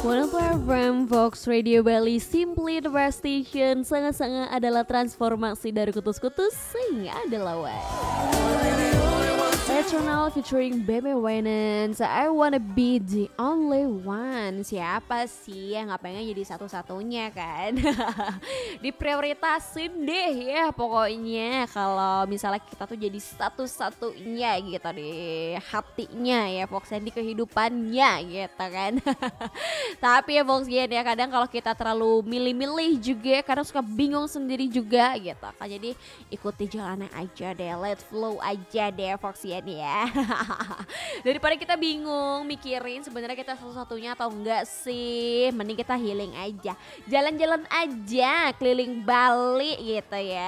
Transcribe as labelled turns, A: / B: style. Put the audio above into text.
A: 104 Vox Radio Bali, Simply the Best Station. Sangat-sangat adalah transformasi dari kutus-kutus sehingga adalah Eternal featuring Baby Wenen. So I wanna be the only one. Siapa sih yang gak pengen jadi satu-satunya kan? Diprioritasin deh ya pokoknya. Kalau misalnya kita tuh jadi satu-satunya gitu di hatinya ya Foxian, di kehidupannya gitu kan. Tapi ya Foxian ya, kadang kalau kita terlalu milih-milih juga kadang suka bingung sendiri juga gitu kan. Jadi ikuti jalannya aja deh, let flow aja deh Foxian ya. Daripada kita bingung mikirin sebenarnya kita satu-satunya atau enggak sih, mending kita healing aja, jalan-jalan aja keliling Bali gitu ya.